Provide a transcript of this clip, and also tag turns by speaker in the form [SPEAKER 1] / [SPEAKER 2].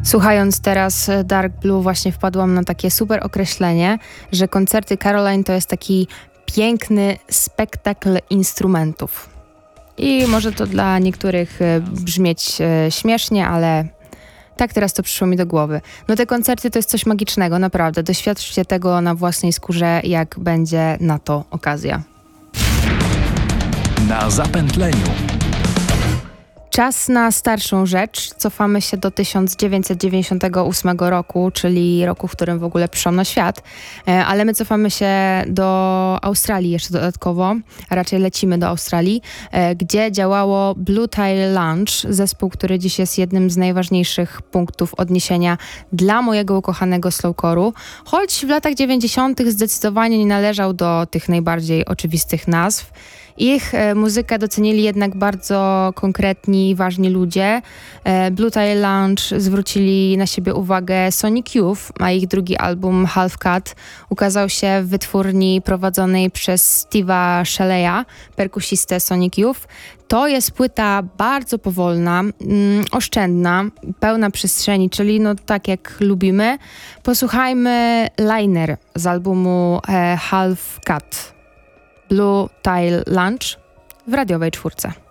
[SPEAKER 1] Słuchając teraz Dark Blue właśnie wpadłam na takie super określenie, że koncerty Caroline to jest taki piękny spektakl instrumentów. I może to dla niektórych brzmieć śmiesznie, ale tak teraz to przyszło mi do głowy. No te koncerty to jest coś magicznego, naprawdę. Doświadczcie tego na własnej skórze, jak będzie na to okazja.
[SPEAKER 2] Na zapętleniu.
[SPEAKER 1] Czas na starszą rzecz. Cofamy się do 1998 roku, czyli roku, w którym w ogóle przyszłam na świat. Ale my cofamy się do Australii jeszcze dodatkowo, a raczej lecimy do Australii, gdzie działało Blue Tail Lunch, zespół, który dziś jest jednym z najważniejszych punktów odniesienia dla mojego ukochanego slowcore'u. Choć w latach 90. zdecydowanie nie należał do tych najbardziej oczywistych nazw. Ich muzykę docenili jednak bardzo konkretni, ważni ludzie. Blue Tail Lunch zwrócili na siebie uwagę Sonic Youth, a ich drugi album Half Cut ukazał się w wytwórni prowadzonej przez Steve'a Shelley'a, perkusistę Sonic Youth. To jest płyta bardzo powolna, oszczędna, pełna przestrzeni, czyli no tak jak lubimy. Posłuchajmy Liner z albumu Half Cut. Blue Tail Lunch w radiowej czwórce.